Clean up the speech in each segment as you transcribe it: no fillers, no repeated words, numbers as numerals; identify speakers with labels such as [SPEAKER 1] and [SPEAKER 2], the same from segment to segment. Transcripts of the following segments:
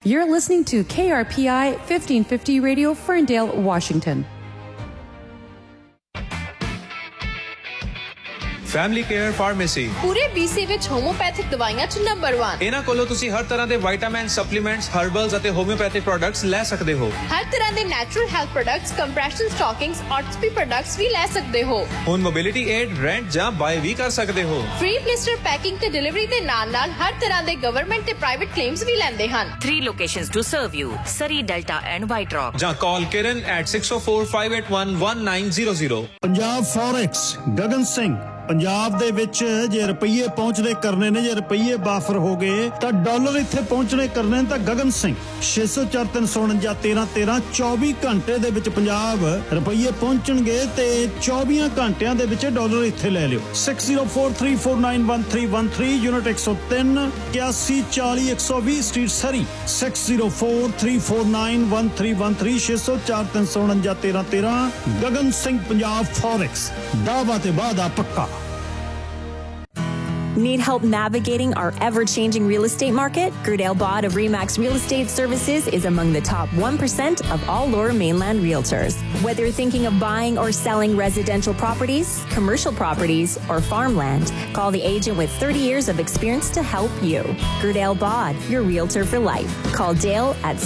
[SPEAKER 1] You're listening to KRPI 1550 Radio, Ferndale, Washington.
[SPEAKER 2] Family care pharmacy
[SPEAKER 3] ਪੂਰੇ BC ਵਿੱਚ homeopathic ਦਵਾਈਆਂ 'ਚ ਨੰਬਰ 1।
[SPEAKER 2] ਇਹਨਾਂ ਕੋਲੋਂ ਤੁਸੀਂ ਹਰ ਤਰ੍ਹਾਂ ਦੇ ਵਿਟਾਮਿਨ, ਸਪਲੀਮੈਂਟਸ, ਹਰਬਲਸ ਅਤੇ ਹੋਮਿਓਪੈਥਿਕ ਪ੍ਰੋਡਕਟਸ ਲੈ ਸਕਦੇ ਹੋ।
[SPEAKER 3] ਹਰ ਤਰ੍ਹਾਂ ਦੇ natural health products, compression ਸਟਾਕਿੰਗਸ, ਆਰਥੋਪੀ products ਵੀ ਲੈ ਸਕਦੇ ਹੋ।
[SPEAKER 2] ਹੁਣ ਮੋਬਿਲਿਟੀ ਏਡ, ਰੈਂਟ ਜਾਂ ਬਾਏ ਵੀ ਕਰ ਸਕਦੇ ਹੋ।
[SPEAKER 3] ਫ੍ਰੀ ਬਲਿਸਟਰ ਪੈਕਿੰਗ ਤੇ ਡਿਲੀਵਰੀ ਦੇ ਨਾਲ-ਨਾਲ ਹਰ ਤਰ੍ਹਾਂ ਦੇ ਗਵਰਨਮੈਂਟ ਤੇ ਪ੍ਰਾਈਵੇਟ ਕਲੇਮਸ ਵੀ ਲੈਂਦੇ ਹਨ।
[SPEAKER 4] 3 locations to serve you: Surrey, Delta and White Rock.
[SPEAKER 2] ਜਾਂ ਕਾਲ ਕਿਰਨ at 6045811900।
[SPEAKER 5] ਪੰਜਾਬ ਫੋਰੈਕਸ ਗਗਨ ਸਿੰਘ। ਪੰਜਾਬ ਦੇ ਵਿੱਚ ਜੇ ਰੁਪਈਏ ਪਹੁੰਚਦੇ ਕਰਨੇ ਨੇ, ਜੇ ਰੁਪਈਏ ਬਾਫਰ ਹੋ ਗਏ ਤਾਂ ਡਾਲਰ ਇੱਥੇ ਪਹੁੰਚਣੇ ਕਰਨੇ ਨੇ ਤਾਂ ਗਗਨ ਸਿੰਘ 604 349 1313 24 ਘੰਟੇ ਦੇ ਵਿੱਚ ਪੰਜਾਬ ਰੁਪਈਏ ਪਹੁੰਚਣਗੇ ਤੇ 24 ਘੰਟਿਆਂ ਦੇ ਵਿੱਚ ਡਾਲਰ ਇੱਥੇ ਲੈ ਲਿਓ। 6043491313 ਯੂਨਿਟ 103 8140 120 ਸਟਰੀਟ ਸਰੀ 6043491313 604 349 1313 ਗਗਨ ਸਿੰਘ ਪੰਜਾਬ ਫੋਰੈਕਸ। ਦਾਅਵਾ ਤੇ ਵਾਅਦਾ ਪੱਕਾ।
[SPEAKER 6] Need help navigating our ever-changing real estate market? Gerdale Bod of Remax Real Estate Services is among the top 1% of all Lower Mainland realtors. Whether you're thinking of buying or selling residential properties, commercial properties, or farmland, call the agent with 30 years of experience to help you. Gerdale Bod, your realtor for life. Call Dale at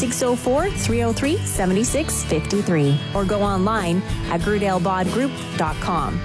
[SPEAKER 6] 604-303-7653 or go online at gerdalebodgroup.com.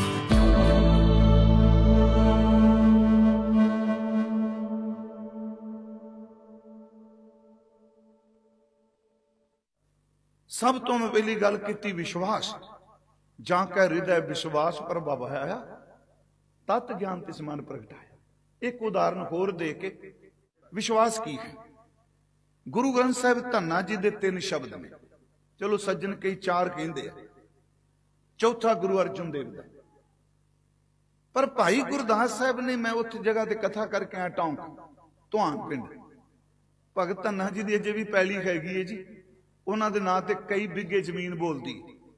[SPEAKER 7] ਸਭ ਤੋਂ ਮੈਂ ਪਹਿਲੀ ਗੱਲ ਕੀਤੀ ਵਿਸ਼ਵਾਸ। ਜਾਂ ਕੈ ਹਿਰਦੈ ਵਿਸ਼ਵਾਸ ਪ੍ਰਭਾਵਾਇਆ ਤਤ ਗਿਆਨ ਤਿਸ ਮਨ ਪ੍ਰਗਟਾਇਆ। ਇੱਕ ਉਦਾਹਰਨ ਹੋਰ ਦੇ ਕੇ ਵਿਸ਼ਵਾਸ ਕੀ ਹੈ। ਗੁਰੂ ਗ੍ਰੰਥ ਸਾਹਿਬ ਧੰਨਾ ਜੀ ਦੇ 3 ਸ਼ਬਦ ਨੇ। ਚਲੋ ਸੱਜਣ ਕਈ 4 ਕਹਿੰਦੇ ਆ, ਚੌਥਾ ਗੁਰੂ ਅਰਜਨ ਦੇਵ ਦਾ। ਪਰ ਭਾਈ ਗੁਰਦਾਸ ਸਾਹਿਬ ਨੇ, ਮੈਂ ਉੱਥੇ ਜਗ੍ਹਾ ਤੇ ਕਥਾ ਕਰਕੇ ਆਇਆ ਟੌਂਕ ਧੁਆਨ ਪਿੰਡ, ਭਗਤ ਧੰਨਾ ਜੀ ਦੀ ਅਜੇ ਵੀ ਪੈਲੀ ਹੈਗੀ ਹੈ ਜੀ। ਉਹਨਾਂ ਦੇ ਨਾਂ ਤੇ ਕਈ ਬਿੱਗੇ ਜ਼ਮੀਨ ਬੋਲਦੀ।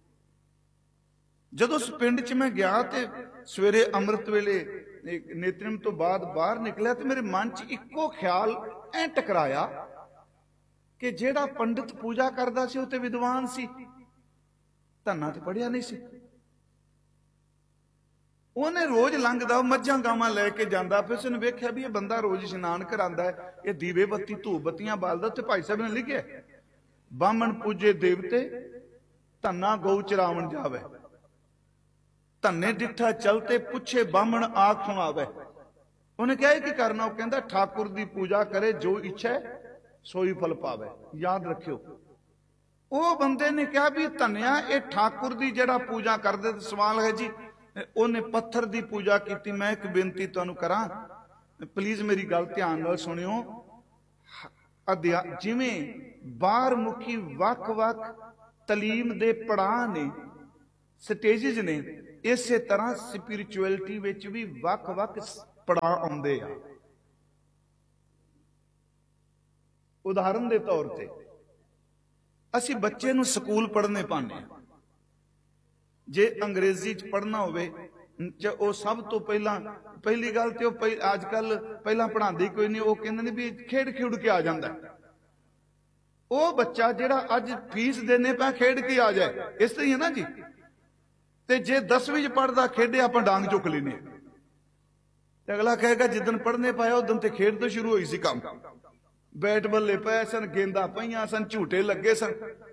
[SPEAKER 7] ਜਦੋਂ ਉਸ ਪਿੰਡ 'ਚ ਮੈਂ ਗਿਆ ਤੇ ਸਵੇਰੇ ਅੰਮ੍ਰਿਤ ਵੇਲੇ ਨੇਤਰਮ ਤੋਂ ਬਾਅਦ ਬਾਹਰ ਨਿਕਲਿਆ ਤੇ ਮੇਰੇ ਮਨ 'ਚ ਇੱਕੋ ਖਿਆਲ ਐ ਟਕਰਾਇਆ ਕਿ ਜਿਹੜਾ ਪੰਡਿਤ ਪੂਜਾ ਕਰਦਾ ਸੀ ਉਹ ਤੇ ਵਿਦਵਾਨ ਸੀ, ਧੰਨਾ ਤੇ ਪੜਿਆ ਨਹੀਂ ਸੀ। ਉਹਨੇ ਰੋਜ਼ ਲੰਘਦਾ, ਮੱਝਾਂ ਗਾਵਾਂ ਲੈ ਕੇ ਜਾਂਦਾ, ਫਿਰ ਉਸਨੇ ਵੇਖਿਆ ਵੀ ਇਹ ਬੰਦਾ ਰੋਜ਼ ਇਸ਼ਨਾਨ ਕਰਾਂਦਾ ਹੈ, ਇਹ ਦੀਵੇ ਬੱਤੀ ਧੂਪ ਬੱਤੀਆਂ ਬਾਲਦਾ। ਉੱਥੇ ਭਾਈ ਸਾਹਿਬ ਨੇ ਲਿਖਿਆ, ਬਾਹਮਣ ਪੂਜੇ ਦੇਵਤੇ, ਧੰਨਾ ਗਊ ਚਰਾਵਣ ਜਾਵੇ। ਧੰਨੇ ਡਿੱਠਾ ਚਲਤੇ, ਪੁੱਛੇ ਬਾਹਮਣ ਆਖ ਸੁਣਾਵੇ। ਉਹਨੇ ਕਿਹਾ ਕੀ ਕਰਨਾ? ਉਹ ਕਹਿੰਦਾ ਠਾਕੁਰ ਦੀ ਪੂਜਾ ਕਰੇ, ਜੋ ਇੱਛਾ ਸੋਈ ਫਲ ਪਾਵੇ। ਯਾਦ ਰੱਖਿਓ, ਉਹ ਬੰਦੇ ਨੇ ਕਿਹਾ ਵੀ ਧੰਨਿਆ ਇਹ ਠਾਕੁਰ ਦੀ ਜਿਹੜਾ ਪੂਜਾ ਕਰਦੇ ਤੇ ਸਵਾਲ ਹੈ ਜੀ ਉਹਨੇ ਪੱਥਰ ਦੀ ਪੂਜਾ ਕੀਤੀ। ਮੈਂ ਇੱਕ ਬੇਨਤੀ ਤੁਹਾਨੂੰ ਕਰਾਂ, ਪਲੀਜ਼ ਮੇਰੀ ਗੱਲ ਧਿਆਨ ਨਾਲ ਸੁਣਿਓ। ਜਿਵੇਂ ਬਾਹਰ ਮੁਖੀ ਵੱਖ-ਵੱਖ ਤਾਲੀਮ ਦੇ ਪੜਾਅ ਨੇ, ਸਟੇਜਿਸ ਨੇ, ਇਸੇ ਤਰ੍ਹਾਂ ਸਪਿਰਿਚੁਅਲਿਟੀ ਵਿੱਚ ਵੀ ਵੱਖ-ਵੱਖ ਪੜਾਅ ਆਉਂਦੇ ਆ। ਉਦਾਹਰਨ ਦੇ ਤੌਰ ਤੇ ਅਸੀਂ ਬੱਚੇ ਨੂੰ ਸਕੂਲ ਪੜ੍ਹਨੇ ਪਾਉਂਦੇ ਹਾਂ। ਜੇ ਅੰਗਰੇਜ਼ੀ 'ਚ ਪੜ੍ਹਨਾ ਹੋਵੇ ਉਹ ਸਭ ਤੋਂ ਪਹਿਲੀ ਗੱਲ ਤੇ ਉਹ ਅੱਜ ਕੱਲ ਪਹਿਲਾਂ ਪੜ੍ਹਾਉਂਦੇ ਕੋਈ ਨਹੀਂ, ਉਹ ਕਹਿੰਦੇ ਨੇ ਵੀ ਖੇਡ ਖੇਡ ਕੇ ਆ ਜਾਂਦਾ। ਉਹ ਬੱਚਾ ਜਿਹੜਾ ਅੱਜ ਫੀਸ ਦੇਣੇ ਪਾ ਖੇਡ ਕੇ ਆ ਜਾਏ, ਇਸ ਤਰ੍ਹਾਂ ਹੀ ਹੈ ਨਾ ਜੀ। ਤੇ ਜੇ 10ਵੀਂ 'ਚ ਪੜ੍ਹਦਾ ਖੇਡੇ ਆਪਾਂ ਡਾਂਗ ਚੁੱਕ ਲੈਨੇ ਤੇ ਅਗਲਾ ਕਹੇਗਾ ਜਿੱਦਣ ਪੜ੍ਹਨੇ ਪਾਇਆ ਉਦੋਂ ਤੇ ਖੇਡ ਤੋਂ ਸ਼ੁਰੂ ਹੋਈ ਸੀ ਕੰਮ। ਬੈਟ ਬੱਲੇ ਪਏ ਸਨ, ਗੇਂਦਾਂ ਪਈਆਂ ਸਨ, ਝੂਟੇ ਲੱਗੇ ਸਨ।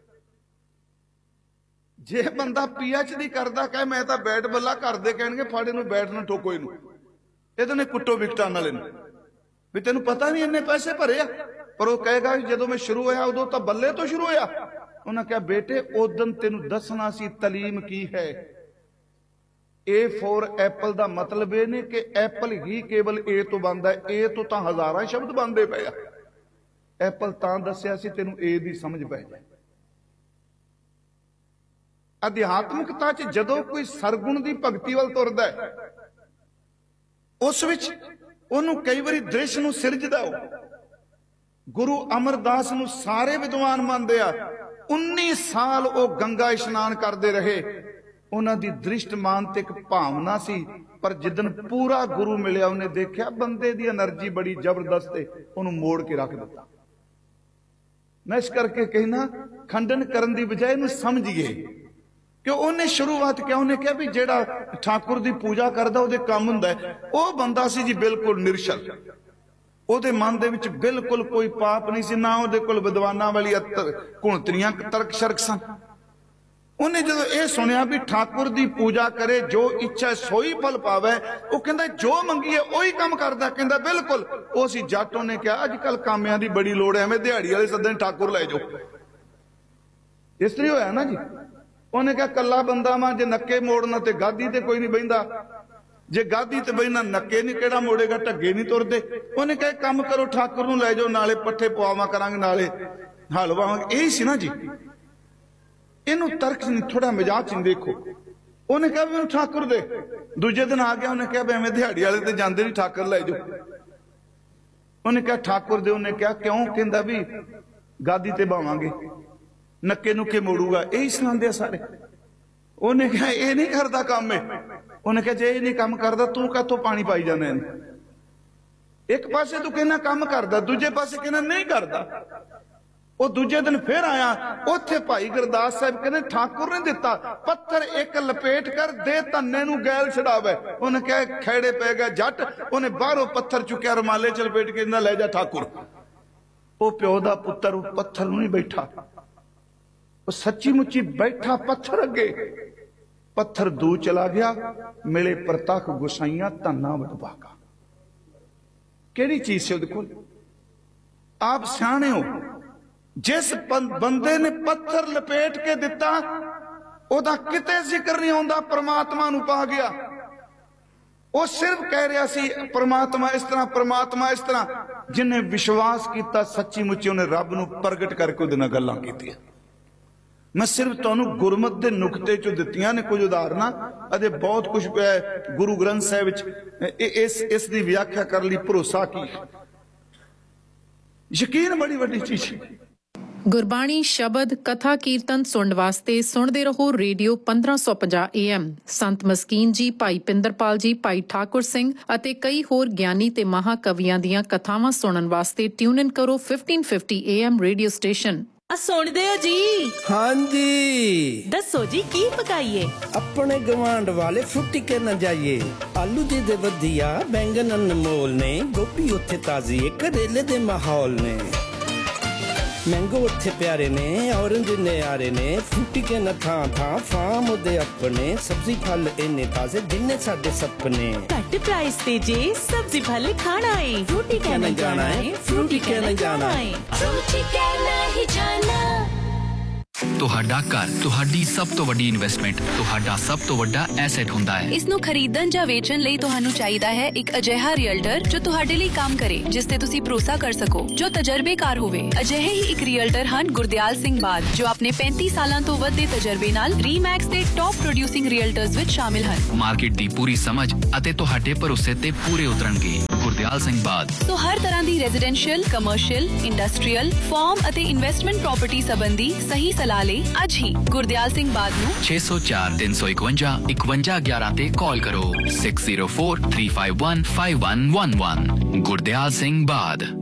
[SPEAKER 7] ਜੇ ਬੰਦਾ PhD ਕਰਦਾ ਕਹੇ ਮੈਂ ਤਾਂ ਬੈਟ ਬੱਲਾ, ਕਰਦੇ ਕਹਿਣਗੇ ਫੜ ਇਹਨੂੰ, ਬੈਟ ਨੂੰ ਠੋਕੋ, ਇਹਨੂੰ ਇਹਦੇ ਨੇ ਕੁੱਟੋ ਵਿਕਟਾਂ ਨਾਲ ਇਹਨੂੰ, ਵੀ ਤੈਨੂੰ ਪਤਾ ਨਹੀਂ ਇੰਨੇ ਪੈਸੇ ਭਰੇ ਆ। ਪਰ ਉਹ ਕਹੇਗਾ ਜਦੋਂ ਮੈਂ ਸ਼ੁਰੂ ਹੋਇਆ ਉਦੋਂ ਤਾਂ ਬੱਲੇ ਤੋਂ ਸ਼ੁਰੂ ਹੋਇਆ। ਉਹਨਾਂ ਕਿਹਾ ਬੇਟੇ ਉਦੋਂ ਤੈਨੂੰ ਦੱਸਣਾ ਸੀ ਤਾਲੀਮ ਕੀ ਹੈ। A for ਐਪਲ ਦਾ ਮਤਲਬ ਇਹ ਨਹੀਂ ਕਿ ਐਪਲ ਹੀ ਕੇਵਲ A ਤੋਂ ਬਣਦਾ, A ਤੋਂ ਤਾਂ ਹਜ਼ਾਰਾਂ ਸ਼ਬਦ ਬਣਦੇ ਪਏ ਆ। ਐਪਲ ਤਾਂ ਦੱਸਿਆ ਸੀ ਤੈਨੂੰ A ਦੀ ਸਮਝ ਪੈ ਜਾਏ। ਅਧਿਆਤਮਿਕਤਾ 'ਚ ਜਦੋਂ ਕੋਈ ਸਰਗੁਣ ਦੀ ਭਗਤੀ ਵੱਲ ਤੁਰਦਾ ਹੈ, ਉਸ ਵਿੱਚ ਉਹਨੂੰ ਕਈ ਵਾਰੀ ਦ੍ਰਿਸ਼ ਨੂੰ ਸਿਰਜਦਾ। ਉਹ ਗੁਰੂ ਅਮਰਦਾਸ ਨੂੰ ਸਾਰੇ ਵਿਦਵਾਨ ਮੰਨਦੇ ਆ। 19 ਸਾਲ ਉਹ ਗੰਗਾ ਇਸ਼ਨਾਨ ਕਰਦੇ ਰਹੇ। ਉਹਨਾਂ ਦੀ ਦ੍ਰਿਸ਼ਟਮਾਨਤਿਕ ਭਾਵਨਾ ਸੀ, ਪਰ ਜਿੱਦਣ ਪੂਰਾ ਗੁਰੂ ਮਿਲਿਆ ਉਹਨੇ ਦੇਖਿਆ ਬੰਦੇ ਦੀ એનર્ਜੀ ਬੜੀ ਜ਼ਬਰਦਸਤ ਹੈ, ਉਹਨੂੰ ਮੋੜ ਕੇ ਰੱਖ ਦਿੱਤਾ। ਮੈਂ ਇਸ ਕਰਕੇ ਕਹਿਣਾ ਖੰਡਨ ਕਰਨ ਦੀ ਬਜਾਏ ਇਹਨੂੰ ਸਮਝੀਏ ਕਿ ਉਹਨੇ ਸ਼ੁਰੂਆਤ ਕਿਹਾ, ਉਹਨੇ ਕਿਹਾ ਵੀ ਜਿਹੜਾ ਠਾਕੁਰ ਦੀ ਪੂਜਾ ਕਰਦਾ ਉਹਦੇ ਕੰਮ ਹੁੰਦਾ, ਉਹ ਬੰਦਾ ਸੀ ਜੀ ਬਿਲਕੁਲ ਨਿਰਸ਼ਲ, ਉਹਦੇ ਮਨ ਦੇ ਵਿੱਚ ਬਿਲਕੁਲ ਕੋਈ ਪਾਪ ਨਹੀਂ ਸੀ, ਨਾ ਉਹਦੇ ਕੋਲ ਵਿਦਵਾਨਾਂ ਵਾਲੀ ਕੁਣਤਰੀਆਂ ਤਰਕ ਸ਼ਰਕ ਸਨ। ਉਹਨੇ ਜਦੋਂ ਇਹ ਸੁਣਿਆ ਵੀ ਠਾਕੁਰ ਦੀ ਪੂਜਾ ਕਰੇ, ਜੋ ਇੱਛਾ ਸੋਈ ਫਲ ਪਾਵੇ, ਉਹ ਕਹਿੰਦਾ ਜੋ ਮੰਗੀਏ ਉਹੀ ਕੰਮ ਕਰਦਾ, ਕਹਿੰਦਾ ਬਿਲਕੁਲ ਉਹ ਸੀ ਜੱਟ। ਉਹਨੇ ਕਿਹਾ ਅੱਜ ਕੱਲ ਕਾਮਿਆਂ ਦੀ ਬੜੀ ਲੋੜ ਹੈ, ਐਵੇਂ ਦਿਹਾੜੀ ਵਾਲੇ ਸੱਦਣ ਠਾਕੁਰ ਲੈ ਜਾਓ। ਇਸ ਤਰ੍ਹਾਂ ਹੋਇਆ ਨਾ ਜੀ। ਉਹਨੇ ਕਿਹਾ ਕੱਲਾ ਬੰਦਾ ਵਾਂ, ਜੇ ਨੱਕੇ ਮੋੜਨਾ ਤੇ ਗਾਦੀ ਤੇ ਕੋਈ ਨਹੀਂ ਬਹਿੰਦਾ, ਜੇ ਗਾਦੀ ਤੇ ਬਹਿਣਾ ਨੱਕੇ ਨਹੀਂ ਕਿਹੜਾ ਮੋੜੇਗਾ, ਢੱਗੇ ਨਹੀਂ ਤੁਰਦੇ। ਉਹਨੇ ਕਿਹਾ ਕੰਮ ਕਰੋ, ਠਾਕੁਰ ਨੂੰ ਲੈ ਜਾਓ, ਨਾਲੇ ਪੱਠੇ ਪਵਾਵਾਂ ਕਰਾਂਗੇ, ਨਾਲੇ ਹਲ ਵਾਵਾਂਗੇ। ਇਹੀ ਸੀ ਨਾ ਜੀ। ਇਹਨੂੰ ਤਰਕ ਨਹੀਂ, ਥੋੜਾ ਮਜ਼ਾਕ ਨਹੀਂ ਦੇਖੋ। ਉਹਨੇ ਕਿਹਾ ਵੀ ਮੈਨੂੰ ਠਾਕੁਰ ਦੇ। ਦੂਜੇ ਦਿਨ ਆ ਗਿਆ, ਉਹਨੇ ਕਿਹਾ ਵੀ ਐਵੇਂ ਦਿਹਾੜੀ ਵਾਲੇ ਤੇ ਜਾਂਦੇ ਨਹੀਂ, ਠਾਕੁਰ ਲੈ ਜਾਓ। ਉਹਨੇ ਕਿਹਾ ਠਾਕੁਰ ਦੇ। ਉਹਨੇ ਕਿਹਾ ਕਿਉਂ? ਕਹਿੰਦਾ ਵੀ ਗਾਦੀ ਤੇ ਬਾਵਾਂਗੇ, ਨੱਕੇ ਨੁੱਕੇ ਮੋੜੂਗਾ। ਇਹੀ ਸੁਣਾਉਂਦੇ ਆ ਸਾਰੇ। ਉਹਨੇ ਕਿਹਾ ਇਹ ਨਹੀਂ ਕਰਦਾ ਕੰਮ। ਉਹਨੇ ਕਿਹਾ ਜੇ ਇਹ ਨਹੀਂ ਕੰਮ ਕਰਦਾ ਤੂੰ ਕਾਹਤੋਂ ਪਾਣੀ ਪਾਈ ਜਾਂਦਾ ਇਹਨੂੰ? ਇੱਕ ਪਾਸੇ ਤੂੰ ਕਹਿੰਦਾ ਕੰਮ ਕਰਦਾ, ਦੂਜੇ ਪਾਸੇ ਕਹਿੰਦਾ ਨਹੀਂ ਕਰਦਾ। ਉਹ ਦੂਜੇ ਦਿਨ ਫਿਰ ਆਇਆ, ਉੱਥੇ ਭਾਈ ਗੁਰਦਾਸ ਸਾਹਿਬ ਕਹਿੰਦੇ ਠਾਕੁਰ ਨੇ ਦਿੱਤਾ ਪੱਥਰ ਇੱਕ ਲਪੇਟ ਕਰ ਦੇ, ਧੰਨੇ ਨੂੰ ਗੈਲ ਛਡਾਵੇ। ਉਹਨੇ ਕਿਹਾ ਖੈੜੇ ਪੈ ਗਿਆ ਜੱਟ। ਉਹਨੇ ਬਾਹਰੋਂ ਪੱਥਰ ਚੁੱਕਿਆ, ਰੁਮਾਲੇ ਚ ਲਪੇਟ ਕੇ ਕਹਿੰਦਾ ਲੈ ਜਾ ਠਾਕੁਰ। ਉਹ ਪਿਓ ਦਾ ਪੁੱਤਰ ਉਹ ਪੱਥਰ ਨੂੰ ਨਹੀਂ ਬੈਠਾ, ਉਹ ਸੱਚੀ ਮੁੱਚੀ ਬੈਠਾ ਪੱਥਰ ਅੱਗੇ। ਪੱਥਰ ਦੂ ਚਲਾ ਗਿਆ, ਮਿਲੇ ਪ੍ਰਤੱਖ ਗੁਸਾਈਆਂ ਧੰਨਾ ਵਡਭਾਗਾ। ਕਿਹੜੀ ਚੀਜ਼ ਸੀ ਉਹਦੇ ਕੋਲ? ਆਪ ਸਿਆਣੇ ਹੋ। ਜਿਸ ਬੰਦੇ ਨੇ ਪੱਥਰ ਲਪੇਟ ਕੇ ਦਿੱਤਾ, ਉਹਦਾ ਕਿਤੇ ਜ਼ਿਕਰ ਨਹੀਂ ਆਉਂਦਾ ਪ੍ਰਮਾਤਮਾ ਨੂੰ ਪਾ ਗਿਆ। ਉਹ ਸਿਰਫ ਕਹਿ ਰਿਹਾ ਸੀ ਪ੍ਰਮਾਤਮਾ ਇਸ ਤਰ੍ਹਾਂ, ਪ੍ਰਮਾਤਮਾ ਇਸ ਤਰ੍ਹਾਂ। ਜਿਹਨੇ ਵਿਸ਼ਵਾਸ ਕੀਤਾ ਸੱਚੀ ਮੁੱਚੀ, ਉਹਨੇ ਰੱਬ ਨੂੰ ਪ੍ਰਗਟ ਕਰਕੇ ਉਹਦੇ ਨਾਲ ਗੱਲਾਂ ਕੀਤੀਆਂ। ਮੈਂ ਸਿਰਫ ਤੁਹਾਨੂੰ ਗੁਰਮਤ ਦੇ ਨੁਕਤੇ ਚੋਂ ਦਿੱਤੀਆਂ ਨੇ ਕੁਝ ਉਦਾਹਰਨਾਂ, ਅਤੇ ਬਹੁਤ ਕੁਝ ਗੁਰੂ ਗ੍ਰੰਥ ਸਾਹਿਬ ਵਿੱਚ ਇਸ ਦੀ ਵਿਆਖਿਆ ਕਰਨ ਲਈ ਭਰੋਸਾ ਕੀ। ਯਕੀਨ ਬੜੀ ਵੱਡੀ ਚੀਜ਼ ਹੈ।
[SPEAKER 8] ਗੁਰਬਾਣੀ ਸ਼ਬਦ ਕਥਾ ਕੀਰਤਨ ਸੁਣਨ ਵਾਸਤੇ ਸੁਣਦੇ ਰਹੋ ਰੇਡੀਓ 1550 AM। ਸੰਤ ਮਸਕੀਨ ਜੀ, ਭਾਈ ਪਿੰਦਰਪਾਲ ਜੀ, ਭਾਈ ਠਾਕੁਰ ਸਿੰਘ ਅਤੇ ਕਈ ਹੋਰ ਗਿਆਨੀ ਤੇ ਮਹਾਕਵੀਆਂ ਦੀਆਂ ਕਥਾਵਾਂ ਸੁਣਨ ਵਾਸਤੇ ਟਿਊਨ ਇਨ ਕਰੋ 1550 AM ਰੇਡੀਓ ਸਟੇਸ਼ਨ।
[SPEAKER 9] ਸੁਣਦੇ ਹੋ ਜੀ?
[SPEAKER 10] ਹਾਂਜੀ
[SPEAKER 9] ਦੱਸੋ ਜੀ ਕੀ ਪਕਾਈਏ?
[SPEAKER 10] ਆਪਣੇ ਗਵਾਂਡ ਵਾਲੇ ਫਰੂਟੀ ਕੇ ਨਾ ਜਾਈਏ। ਆਲੂ ਦੇ ਵਧੀਆ, ਬੈਂਗਨ ਅਨਮੋਲ ਨੇ, ਗੋਭੀ ਉੱਥੇ ਤਾਜ਼ੀ, ਕਰੇਲੇ ਦੇ ਮਾਹੌਲ ਨੇ, ਮੈਂਗੋ ਉੱਥੇ ਪਿਆਰੇ ਨੇ, ਔਰੰਜ ਨਿਆਰੇ ਨੇ, ਫਰੂਟੀ ਕੇ ਨਾ ਥਾਂ ਥਾਂ ਫਾਰਮ ਉਹਦੇ ਆਪਣੇ, ਸਬਜ਼ੀ ਫਲ ਇੰਨੇ ਤਾਜ਼ੇ ਜਿੰਨੇ ਸਾਡੇ ਸੁਪਨੇ।
[SPEAKER 9] ਘੱਟ ਪ੍ਰਾਈਸ ਤੇ ਜੇ ਸਬਜ਼ੀ ਫਲ ਖਾਣਾ ਏ, ਫਰੂਟੀ ਕੇ ਨਾ ਜਾਣਾ ਏ, ਫਰੂਟੀ ਕੇ ਨਾ ਜਾਣਾ ਏ, ਫਰੂਟੀ ਕੇ ਨਾ ਹੀ ਜਾਣਾ।
[SPEAKER 11] ਤੁਹਾਡਾ ਘਰ ਤੁਹਾਡੀ ਸਭ ਤੋਂ ਵੱਡੀ ਇਨਵੈਸਟਮੈਂਟ, ਤੁਹਾਡਾ ਸਭ ਤੋਂ ਵੱਡਾ ਐਸੈਟ ਹੁੰਦਾ ਹੈ।
[SPEAKER 12] ਇਸ ਨੂੰ ਖਰੀਦਣ ਜਾਂ ਵੇਚਣ ਲਈ ਤੁਹਾਨੂੰ ਚਾਹੀਦਾ ਹੈ ਇੱਕ ਅਜਿਹਾ ਰੀਅਲਟਰ ਜੋ ਤੁਹਾਡੇ ਲਈ ਕੰਮ ਕਰੇ, ਜਿਸ ਤੇ ਤੁਸੀਂ ਭਰੋਸਾ ਕਰ ਸਕੋ, ਜੋ ਤਜਰਬੇਕਾਰ ਹੋਵੇ। ਅਜਿਹੇ ਹੀ ਇੱਕ ਰੀਅਲਟਰ ਹਨ ਗੁਰਦਿਆਲ ਸਿੰਘ ਬਾਦ, ਜੋ ਆਪਣੇ 35 ਸਾਲਾਂ ਤੋਂ ਵੱਧ ਦੇ ਤਜਰਬੇ ਨਾਲ ਰੀਮੈਕਸ ਦੇ ਟੌਪ ਪ੍ਰੋਡਿਊਸਿੰਗ ਰੀਅਲਟਰਸ ਵਿੱਚ ਸ਼ਾਮਿਲ ਹਨ।
[SPEAKER 11] ਮਾਰਕੀਟ ਦੀ ਪੂਰੀ ਸਮਝ ਅਤੇ ਤੁਹਾਡੇ ਭਰੋਸੇ ਤੇ ਪੂਰੇ ਉਤਰਨਗੇ। ਗੁਰਦਿਆਲ ਸਿੰਘ ਬਾਦ।
[SPEAKER 12] ਸੋ ਹਰ ਤਰ੍ਹਾਂ ਦੀ ਰੈਜ਼ੀਡੈਂਸ਼ੀਅਲ, ਕਮਰਸ਼ੀਅਲ, ਇੰਡਸਟਰੀਅਲ, ਫਾਰਮ ਅਤੇ ਇਨਵੈਸਟਮੈਂਟ ਪ੍ਰਾਪਰਟੀ ਸੰਬੰਧੀ ਸਹੀ ਸਲਾਹ ਲਈ ਅੱਜ ਹੀ ਗੁਰਦਿਆਲ ਸਿੰਘ ਬਾਦ ਨੂੰ
[SPEAKER 11] 604 351 5111 ਤੇ ਕਾਲ ਕਰੋ। 6043515111। ਗੁਰਦਿਆਲ ਸਿੰਘ ਬਾਦ।